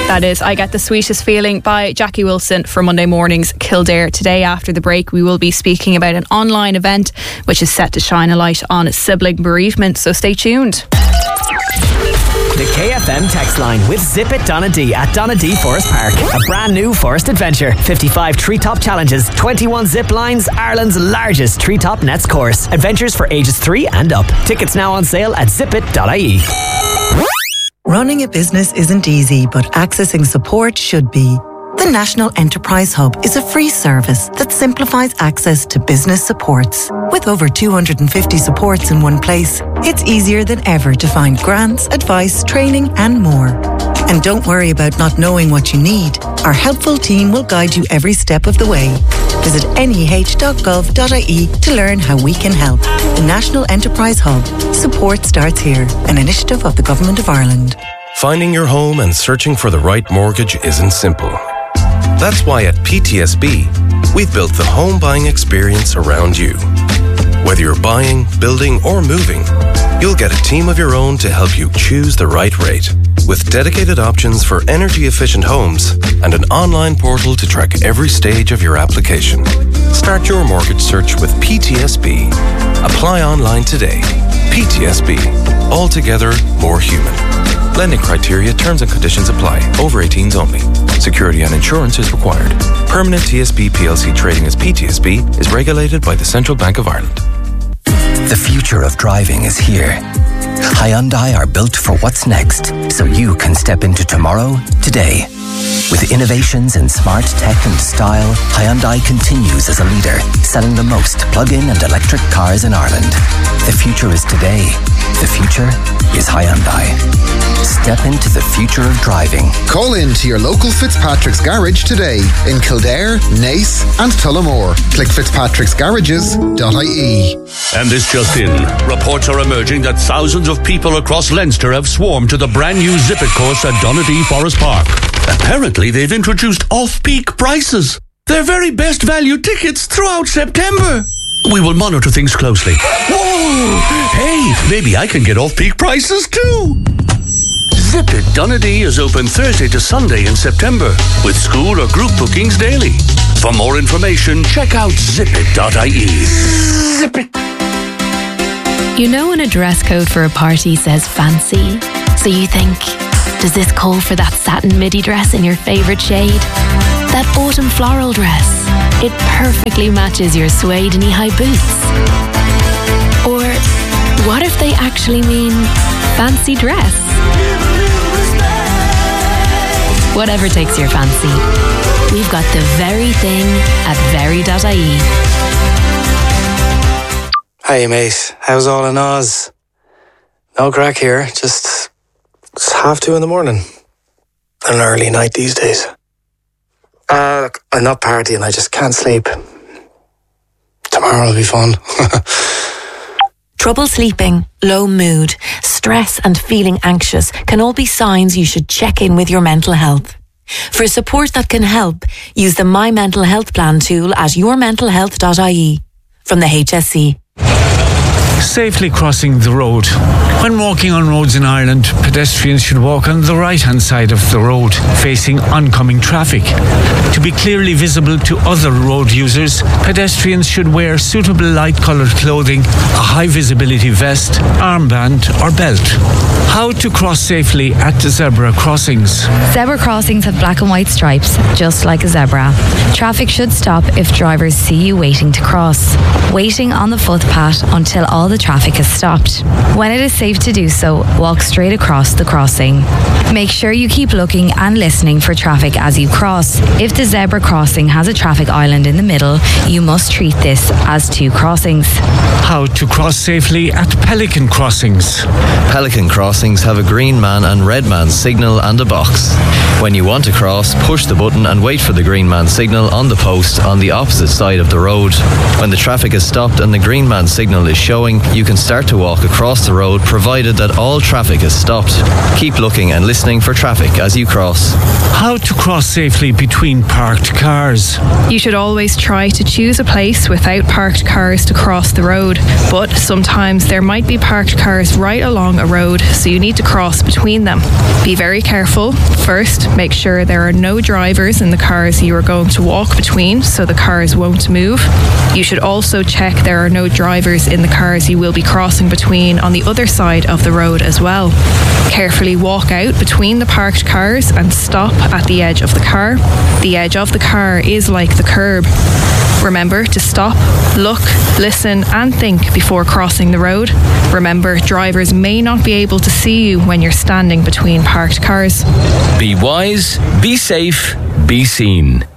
That is I Get the Sweetest Feeling by Jackie Wilson for Monday morning's Kildare. Today after the break we will be speaking about an online event which is set to shine a light on sibling bereavement, so stay tuned. The KFM text line with Zip It Donadee at Donadee Forest Park. A brand new forest adventure. 55 treetop challenges, 21 zip lines, Ireland's largest treetop nets course. Adventures for ages 3 and up. Tickets now on sale at zipit.ie. Running a business isn't easy, but accessing support should be. The National Enterprise Hub is a free service that simplifies access to business supports. With over 250 supports in one place, it's easier than ever to find grants, advice, training and more. And don't worry about not knowing what you need. Our helpful team will guide you every step of the way. Visit neh.gov.ie to learn how we can help. The National Enterprise Hub. Support starts here. An initiative of the Government of Ireland. Finding your home and searching for the right mortgage isn't simple. That's why at PTSB, we've built the home buying experience around you. Whether you're buying, building, or moving, you'll get a team of your own to help you choose the right rate. With dedicated options for energy-efficient homes and an online portal to track every stage of your application. Start your mortgage search with PTSB. Apply online today. PTSB. Altogether more human. Lending criteria, terms and conditions apply. Over 18s only. Security and insurance is required. Permanent TSB PLC trading as PTSB is regulated by the Central Bank of Ireland. The future of driving is here. Hyundai are built for what's next, so you can step into tomorrow, today. With innovations in smart tech and style, Hyundai continues as a leader, selling the most plug-in and electric cars in Ireland. The future is today. The future is Hyundai. Step into the future of driving. Call in to your local Fitzpatrick's Garage today in Kildare, Naas and Tullamore. Click fitzpatricksgarages.ie. And this just in. Reports are emerging that thousands of people across Leinster have swarmed to the brand new Zip It course at Donadee Forest Park. Apparently they've introduced off-peak prices. Their very best value tickets throughout September. We will monitor things closely. Whoa! Hey, maybe I can get off-peak prices too. Zip It Donadee is open Thursday to Sunday in September with school or group bookings daily. For more information, check out zipit.ie. Zip it. You know when a dress code for a party says fancy, so you think, does this call for that satin midi dress in your favourite shade? That autumn floral dress. It perfectly matches your suede knee-high boots. Or what if they actually mean fancy dress? Whatever takes your fancy. We've got the very thing at very.ie. Hey mate, how's all in Oz? No crack here, just 2:30 in the morning. An early night these days. I'm not partying, I just can't sleep. Tomorrow will be fun. Trouble sleeping, low mood, stress and feeling anxious can all be signs you should check in with your mental health. For support that can help, use the My Mental Health Plan tool at yourmentalhealth.ie from the HSE. Safely crossing the road. When walking on roads in Ireland, pedestrians should walk on the right-hand side of the road, facing oncoming traffic. To be clearly visible to other road users, pedestrians should wear suitable light-coloured clothing, a high-visibility vest, armband or belt. How to cross safely at zebra crossings. Zebra crossings have black and white stripes, just like a zebra. Traffic should stop if drivers see you waiting to cross. Waiting on the footpath until all the traffic has stopped. When it is safe to do so, walk straight across the crossing. Make sure you keep looking and listening for traffic as you cross. If the zebra crossing has a traffic island in the middle, you must treat this as two crossings. How to cross safely at Pelican crossings. Pelican crossings have a green man and red man signal and a box. When you want to cross, push the button and wait for the green man signal on the post on the opposite side of the road. When the traffic is stopped and the green man signal is showing, turning, you can start to walk across the road provided that all traffic is stopped. Keep looking and listening for traffic as you cross. How to cross safely between parked cars? You should always try to choose a place without parked cars to cross the road, but sometimes there might be parked cars right along a road, so you need to cross between them. Be very careful. First, make sure there are no drivers in the cars you are going to walk between, so the cars won't move. You should also check there are no drivers in the cars you will be crossing between on the other side of the road as well. Carefully walk out between the parked cars and stop at the edge of the car. The edge of the car is like the curb. Remember to stop, look, listen and think before crossing the road. Remember, drivers may not be able to see you when you're standing between parked cars. Be wise, be safe, be seen.